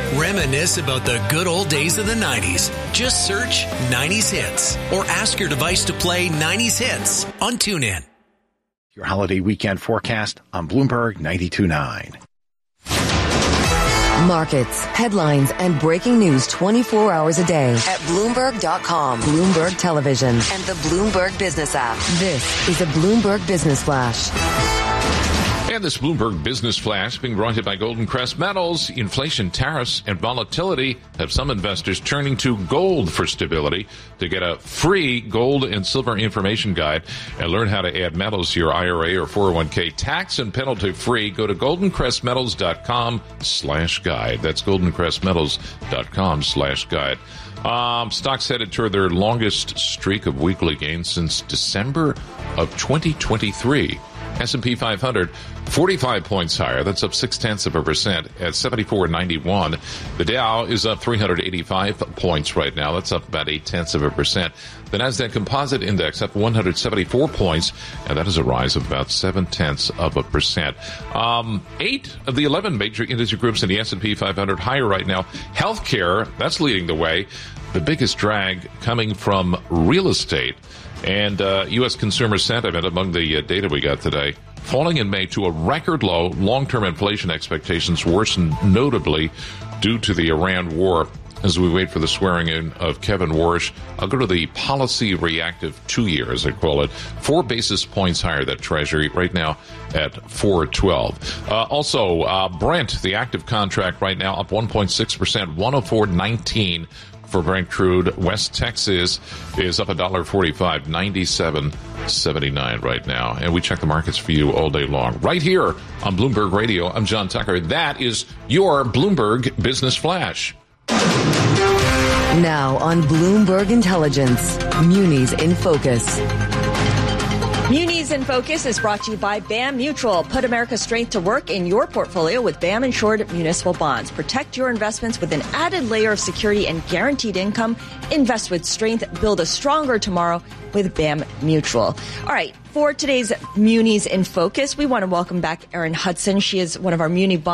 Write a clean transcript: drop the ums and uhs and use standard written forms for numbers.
Reminisce about the good old days of the 90s. Just search 90s Hits or ask your device to play 90s Hits on TuneIn. Your holiday weekend forecast on Bloomberg 92.9. Markets, headlines, and breaking news 24 hours a day at Bloomberg.com, Bloomberg Television, and the Bloomberg Business app. This is a Bloomberg Business Flash. And this Bloomberg Business Flash being brought to you by Golden Crest Metals. Inflation, tariffs, and volatility have some investors turning to gold for stability. To get a free gold and silver information guide and learn how to add metals to your IRA or 401k tax and penalty free, go to goldencrestmetals.com/guide. That's goldencrestmetals.com/guide. Stocks headed toward their longest streak of weekly gains since December of 2023. S&P 500, 45 points higher. That's up 0.6% at 74.91. The Dow is up 385 points right now. That's up about 0.8%. The Nasdaq Composite Index up 174 points, and that is a rise of about 0.7%. 8 of the 11 major industry groups in the S&P 500 higher right now. Healthcare, that's leading the way. The biggest drag coming from real estate. And U.S. consumer sentiment among the data we got today, falling in May to a record low. Long-term inflation expectations worsened notably due to the Iran war. As we wait for the swearing in of Kevin Warsh, I'll go to the policy reactive 2-year, as I call it. 4 basis points higher, that Treasury, right now at 4.12. Also, Brent, the active contract right now, up 1.6%, 104.19. For Brent crude. West Texas is up $1.45, 97.79 right now. And we check the markets for you all day long. Right here on Bloomberg Radio, I'm John Tucker. That is your Bloomberg Business Flash. Now on Bloomberg Intelligence, Munis in Focus. Munis in Focus is brought to you by BAM Mutual. Put America's strength to work in your portfolio with BAM insured municipal bonds. Protect your investments with an added layer of security and guaranteed income. Invest with strength. Build a stronger tomorrow with BAM Mutual. All right. For today's Munis in Focus, we want to welcome back Erin Hudson. She is one of our Muni bond